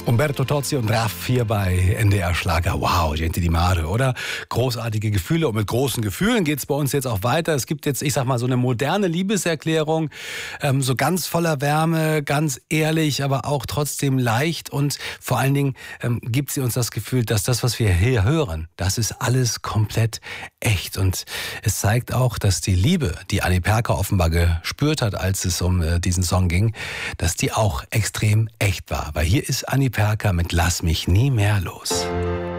Umberto Tozzi und Raff hier bei NDR Schlager. Wow, gente di mare, oder? Großartige Gefühle, und mit großen Gefühlen geht's bei uns jetzt auch weiter. Es gibt jetzt, ich sag mal, so eine moderne Liebeserklärung, so ganz voller Wärme, ganz ehrlich, aber auch trotzdem leicht, und vor allen Dingen gibt sie uns das Gefühl, dass das, was wir hier hören, das ist alles komplett echt, und es zeigt auch, dass die Liebe, die Annie Perker offenbar gespürt hat, als es um diesen Song ging, dass die auch extrem echt war. Weil hier ist Annie Perker mit Lass mich nie mehr los.